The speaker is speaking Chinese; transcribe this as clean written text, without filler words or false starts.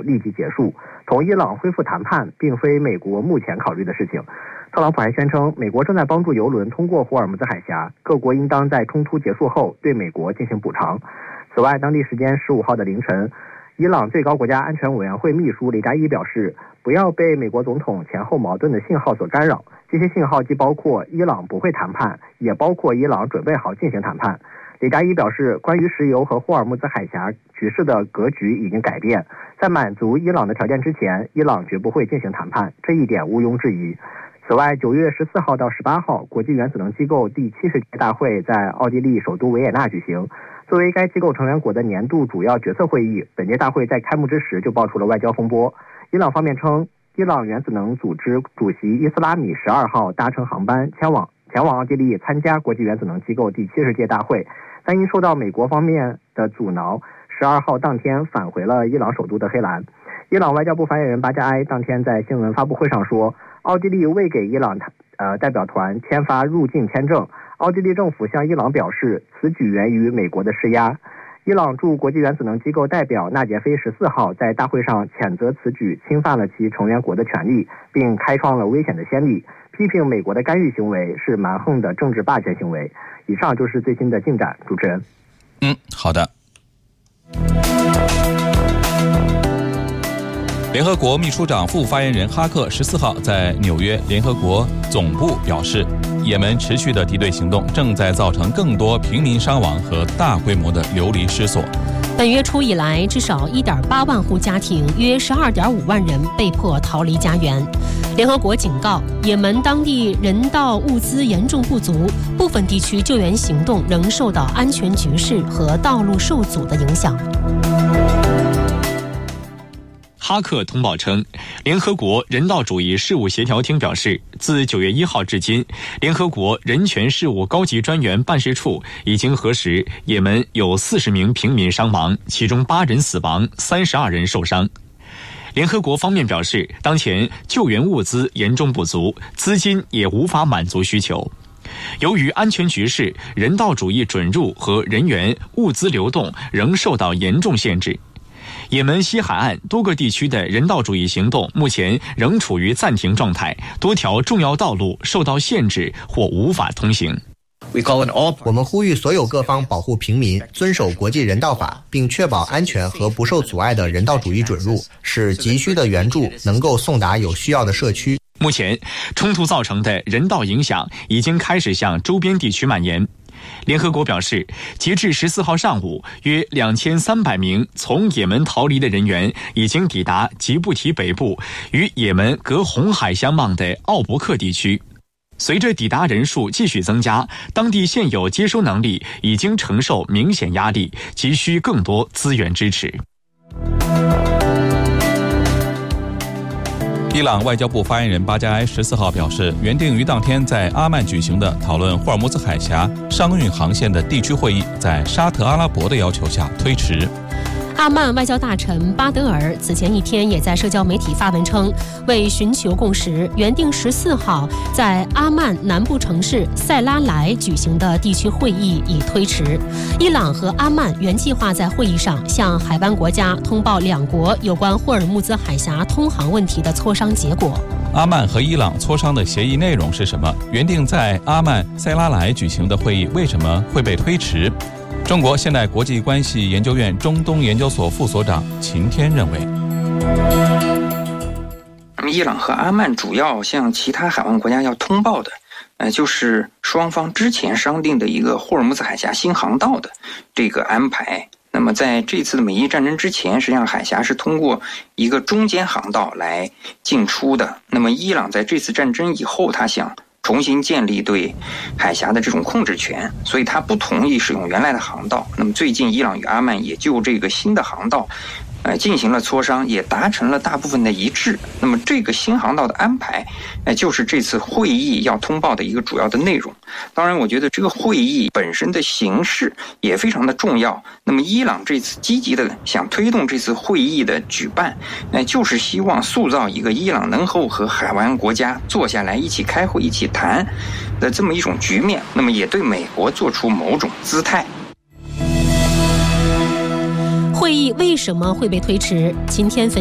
立即结束，同伊朗恢复谈判并非美国目前考虑的事情。特朗普还宣称，美国正在帮助油轮通过霍尔木兹海峡，各国应当在冲突结束后对美国进行补偿。此外，当地时间15号的凌晨，伊朗最高国家安全委员会秘书雷加伊表示，不要被美国总统前后矛盾的信号所干扰，这些信号既包括伊朗不会谈判，也包括伊朗准备好进行谈判。雷加伊表示，关于石油和霍尔木兹海峡局势的格局已经改变，在满足伊朗的条件之前，伊朗绝不会进行谈判，这一点毋庸置疑。此外，9月14号到18号，国际原子能机构第70届大会在奥地利首都维也纳举行。作为该机构成员国的年度主要决策会议，本届大会在开幕之时就爆出了外交风波。伊朗方面称，伊朗原子能组织主席伊斯拉米12号搭乘航班前往奥地利参加国际原子能机构第70届大会，但因受到美国方面的阻挠，12号当天返回了伊朗首都德黑兰。伊朗外交部发言人巴加埃当天在新闻发布会上说，奥地利未给伊朗代表团签发入境签证。奥地利政府向伊朗表示，此举源于美国的施压。伊朗驻国际原子能机构代表纳杰菲14号在大会上谴责此举侵犯了其成员国的权利，并开创了危险的先例，批评美国的干预行为是蛮横的政治霸权行为。以上就是最新的进展，主持人。 好的。联合国秘书长副发言人哈克14号在纽约联合国总部表示，也门持续的敌对行动正在造成更多平民伤亡和大规模的流离失所。 本月初以来，至少1.8万户家庭，约12.5万人被迫逃离家园。联合国警告，也门当地人道物资严重不足，部分地区救援行动仍受到安全局势和道路受阻的影响。 哈克通报称，联合国人道主义事务协调厅表示，自9月1号至今，联合国人权事务高级专员办事处已经核实，也门有40名平民伤亡，其中8人死亡，32人受伤。联合国方面表示，当前救援物资严重不足，资金也无法满足需求。由于安全局势，人道主义准入和人员、物资流动仍受到严重限制。也门西海岸多个地区的人道主义行动目前仍处于暂停状态，多条重要道路受到限制或无法通行。 我们呼吁所有各方保护平民，遵守国际人道法，并确保安全和不受阻碍的人道主义准入，使急需的援助能够送达有需要的社区。 目前，冲突造成的人道影响已经开始向周边地区蔓延。联合国表示，截至14号上午，约2300名从也门逃离的人员已经抵达吉布提北部与也门隔红海相望的奥伯克地区。随着抵达人数继续增加，当地现有接收能力已经承受明显压力，急需更多资源支持。 伊朗外交部发言人巴加埃14号表示，原定于当天在阿曼举行的讨论霍尔木兹海峡商运航线的地区会议，在沙特阿拉伯的要求下推迟。 阿曼外交大臣巴德尔此前一天也在社交媒体发文称，为寻求共识，原定14号在阿曼南部城市塞拉莱举行的地区会议已推迟。伊朗和阿曼原计划在会议上向海湾国家通报两国有关霍尔木兹海峡通航问题的磋商结果。 阿曼和伊朗磋商的协议内容是什么？原定在阿曼塞拉莱举行的会议为什么会被推迟？中国现代国际关系研究院中东研究所副所长秦天认为， 伊朗和阿曼主要向其他海湾国家要通报的，就是双方之前商定的一个霍尔木兹海峡新航道的这个安排。那么在这次的美伊战争之前，实际上海峡是通过一个中间航道来进出的。那么伊朗在这次战争以后，他想重新建立对海峡的这种控制权，所以他不同意使用原来的航道。那么最近伊朗与阿曼也就这个新的航道进行了磋商，也达成了大部分的一致。那么这个新航道的安排就是这次会议要通报的一个主要的内容。当然我觉得这个会议本身的形式也非常的重要。那么伊朗这次积极的想推动这次会议的举办，就是希望塑造一个伊朗能够和海湾国家坐下来一起开会一起谈的这么一种局面。那么也对美国做出某种姿态。 会议为什么会被推迟？今天